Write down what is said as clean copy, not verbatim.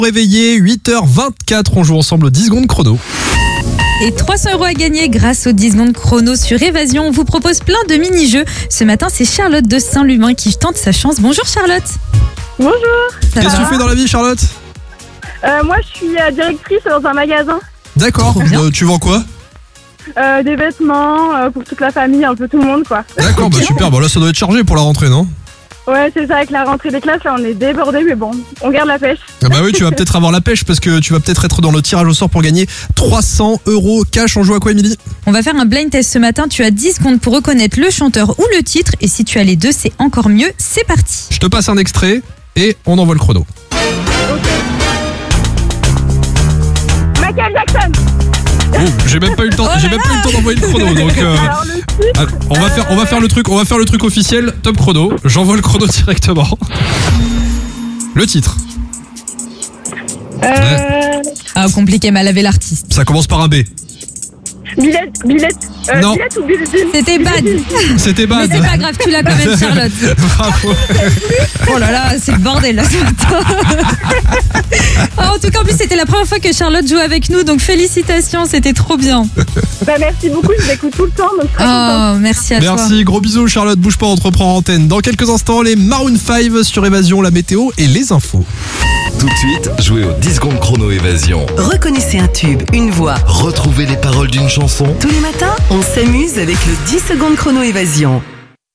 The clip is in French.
Réveillé, 8h24, on joue ensemble aux 10 secondes chrono. Et 300 € à gagner grâce aux 10 secondes chrono sur Évasion. On vous propose plein de mini-jeux. Ce matin, c'est Charlotte de Saint-Lumin qui tente sa chance. Bonjour Charlotte. Bonjour. Ça Qu'est-ce que va tu fais dans la vie, Charlotte? Moi, je suis directrice dans un magasin. D'accord, Trop bien. tu vends quoi? Des vêtements pour toute la famille, un peu tout le monde, quoi. D'accord, bah super, là ça doit être chargé pour la rentrée, non? Ouais, c'est ça, avec la rentrée des classes, là, on est débordés, mais bon, on garde la pêche. Ah bah oui, tu vas peut-être avoir la pêche parce que tu vas peut-être être dans le tirage au sort pour gagner 300 € cash. On joue à quoi, Émilie? On va faire un blind test ce matin. Tu as 10 secondes pour reconnaître le chanteur ou le titre. Et si tu as les deux, c'est encore mieux. C'est parti. Je te passe un extrait et on envoie le chrono. Michael Jackson. Oh, j'ai même pas eu le temps, d'envoyer le chrono. Donc Alors, le titre, on va faire le truc officiel. Top chrono. J'envoie le chrono directement. Le titre. Ah, compliqué, mal avait l'artiste. Ça commence par un B. Billette, Non. Billette ou Billette. C'était bad. C'était Mais bad. c'est pas grave, tu l'as quand même, Charlotte. Bravo. Oh là là, c'est le bordel là ce matin. En tout cas, en plus, c'était la première fois que Charlotte joue avec nous. Donc félicitations, c'était trop bien. Bah, merci beaucoup, je vous écoute tout le temps, donc très contente. Oh, merci à toi. Merci, gros bisous Charlotte, bouge pas, on te reprend en antenne. Dans quelques instants, les Maroon 5 sur Évasion, la météo et les infos. Tout de suite, jouez aux 10 secondes chrono Évasion. Reconnaissez un tube, une voix. Retrouvez les paroles d'une chanson. Tous les matins, on s'amuse avec le 10 secondes chrono Évasion.